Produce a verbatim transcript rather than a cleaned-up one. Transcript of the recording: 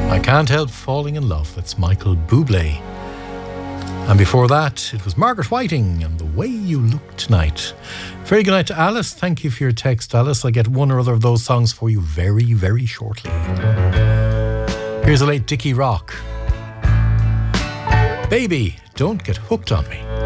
I Can't Help Falling in Love. That's Michael Bublé. And before that, it was Margaret Whiting and The Way You Look Tonight. Very good night to Alice. Thank you for your text, Alice. I'll get one or other of those songs for you very, very shortly. Here's a late Dickie Rock. Baby, don't get hooked on me.